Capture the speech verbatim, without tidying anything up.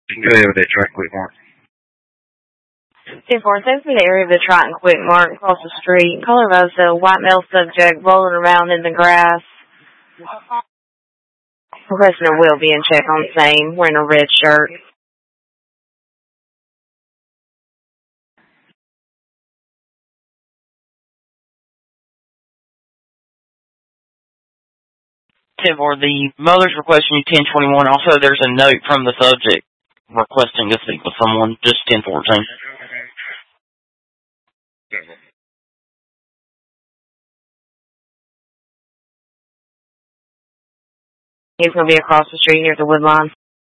Go ahead with that track quick mark. ten four, same from the area of the trot and quick mark across the street. Color of also white male subject rolling around in the grass. Requesting a wheel being checked on same, wearing a red shirt. ten four, the mother's requesting you ten twenty-one. Also, there's a note from the subject requesting to speak with someone, just ten fourteen. He's going to be across the street near the wood line.